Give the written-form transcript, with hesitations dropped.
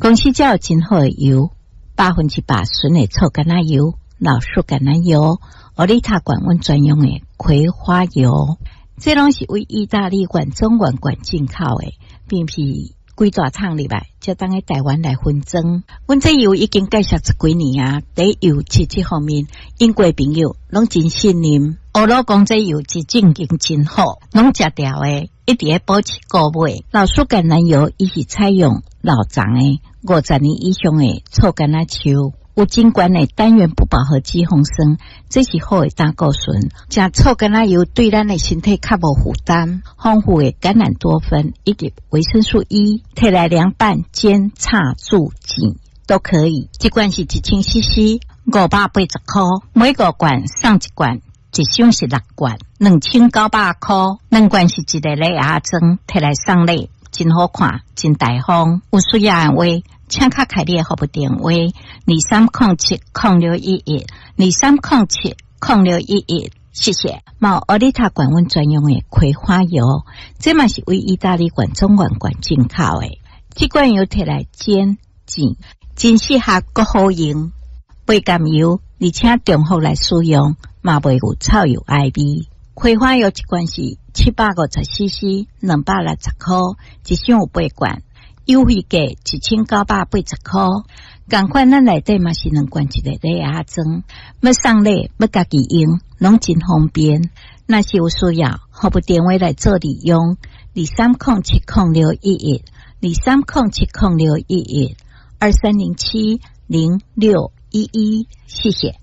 公司才有真好的油，100%纯的臭橄榄油、老树橄榄油、奥利塔管温专用的葵花油，这拢是为意大利管中管管进口的，并非规大厂里来，才当喺台湾来分装。阮这油已经介绍10几年啊，在油质这方面，英国朋友拢真信任。我老公这油质正经真好，拢食掉的，一直保持高味。老树橄榄油伊是采用老长的50年以上的臭橄榄树。有真悬的单元不饱和脂肪酸，这是好的胆固醇。食臭橄榄油对咱的身体较无负担，丰富的橄榄多酚以及维生素 E， 摕来凉拌、煎、炒、煮、煎都可以。一罐是1000cc，580块，每个罐送一罐，一箱是6罐，2900块。2罐是一个礼盒装，摕来送礼，真好看，真大方。有需要的话，请卡开你的服务电话2307-0611，2307-0611，谢谢。毛奥利塔管温专用的葵花油，这嘛是为意大利管中管进口的。这罐油摕来煎煎，真适合国好用，不甘油，而且中好来使用，嘛袂有臭油爱味。葵花油一罐是750cc，260块，一箱有8罐。优惠价1980块，同款咱内底嘛是2罐一个礼盒装，要送礼要家己用，拢真方便。若是有需要，服务电话来做利用，2307-0611，2307-0611，2307-0611，谢谢。